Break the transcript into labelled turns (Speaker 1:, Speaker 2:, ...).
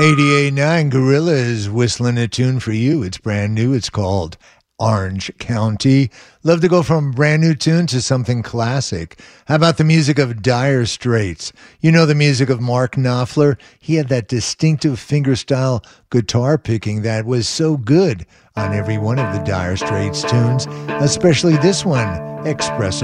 Speaker 1: 88.9 Gorilla is whistling a tune for you. It's brand new. It's called Orange County. Love to go from brand new tune to something classic. How about the music of Dire Straits? You know the music of Mark Knopfler? He had that distinctive fingerstyle guitar picking that was so good on every one of the Dire Straits tunes, especially this one, Espresso